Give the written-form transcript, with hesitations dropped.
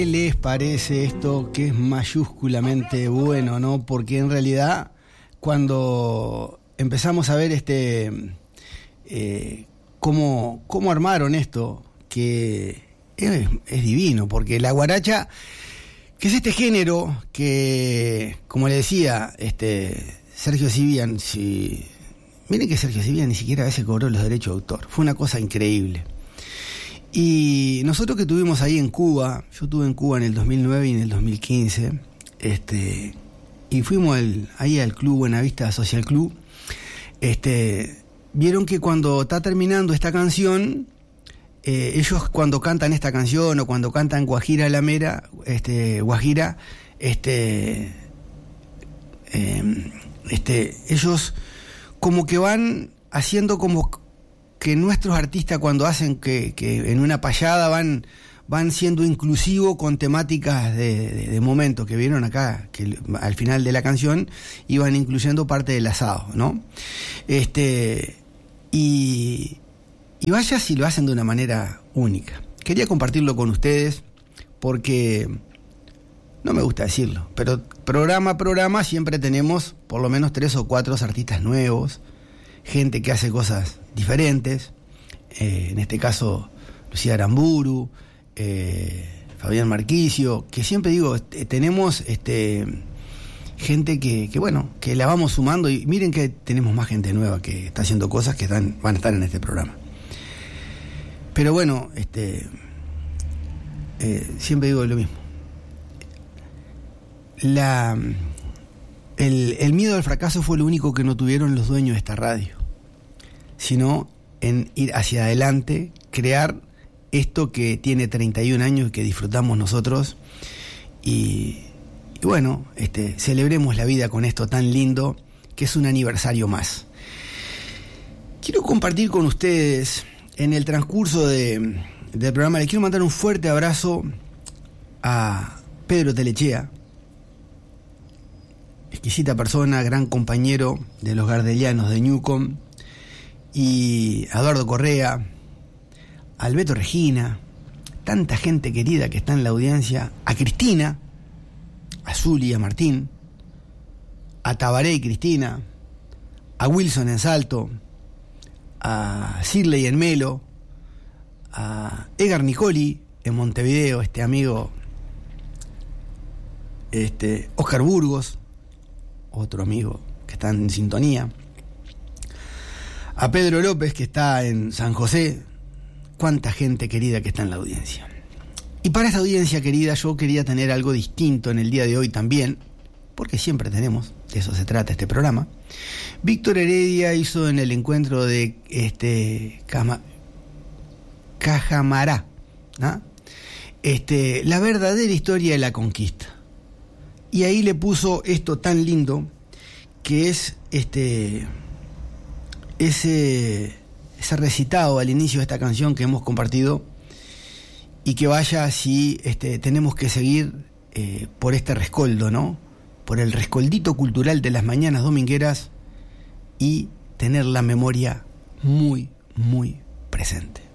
¿Qué les parece esto que es mayúsculamente bueno, no? Porque en realidad cuando empezamos a ver cómo armaron esto, que es divino, porque la guaracha, que es este género que, como le decía, Sergio Civian, miren que Sergio Civian ni siquiera a veces cobró los derechos de autor, fue una cosa increíble. Y nosotros que estuvimos ahí en Cuba, yo estuve en Cuba en el 2009 y en el 2015, y fuimos ahí al club Buenavista Social Club, vieron que cuando está terminando esta canción, ellos cuando cantan esta canción o cuando cantan Guajira la Mera, Guajira, ellos como que van haciendo como que nuestros artistas cuando hacen que en una payada van siendo inclusivos con temáticas de momentos que vieron acá, que al final de la canción iban incluyendo parte del asado, ¿no? Y vaya si lo hacen de una manera única. Quería compartirlo con ustedes porque no me gusta decirlo, pero programa a programa siempre tenemos por lo menos 3 o 4 artistas nuevos, gente que hace cosas diferentes, en este caso Lucía Aramburu, Fabián Marquicio, que siempre digo, tenemos gente que bueno, que la vamos sumando, y miren que tenemos más gente nueva que está haciendo cosas que van a estar en este programa. Pero bueno, siempre digo lo mismo. El miedo al fracaso fue lo único que no tuvieron los dueños de esta radio, sino en ir hacia adelante, crear esto que tiene 31 años y que disfrutamos nosotros, y bueno, celebremos la vida con esto tan lindo que es un aniversario más. Quiero compartir con ustedes en el transcurso del programa, le quiero mandar un fuerte abrazo a Pedro Telechea, exquisita persona, gran compañero de los Gardelianos de Newcomb, y a Eduardo Correa, a Alberto Regina, tanta gente querida que está en la audiencia, a Cristina, a Zuli, a Martín, a Tabaré y Cristina, a Wilson en Salto, a Shirley en Melo, a Edgar Nicoli en Montevideo, amigo, Oscar Burgos, otro amigo que está en sintonía, a Pedro López que está en San José, cuánta gente querida que está en la audiencia. Y para esta audiencia querida yo quería tener algo distinto en el día de hoy también, porque siempre tenemos, de eso se trata este programa. Víctor Heredia hizo en el encuentro de Cajamará, ¿no? La verdadera historia de la conquista. Y ahí le puso esto tan lindo que es ese recitado al inicio de esta canción que hemos compartido, y que vaya así, tenemos que seguir por este rescoldo, ¿no? Por el rescoldito cultural de las mañanas domingueras, y tener la memoria muy, muy presente.